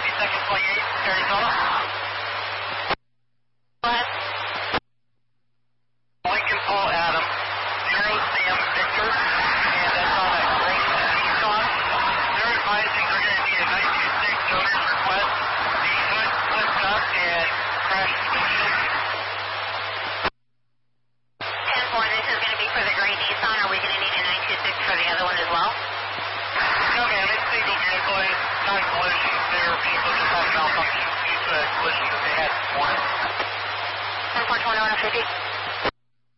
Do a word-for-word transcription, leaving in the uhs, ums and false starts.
fifty-second twenty-eight, Arizona. What? Lincoln Paul Adam, zero Sam Victor, and that's on a gray Nissan. They're advising they're going to need a nine two six owner's request. The hood flipped up and crashed the windshield. ten four, this is going to be for the gray Nissan. Are we going to need a nine two six for the other one as well? No, ma'am, it's single vehicle. It's not a collision. Their vehicle just had a malfunction due to a collision that they had this morning. ten four, twenty-one fifty.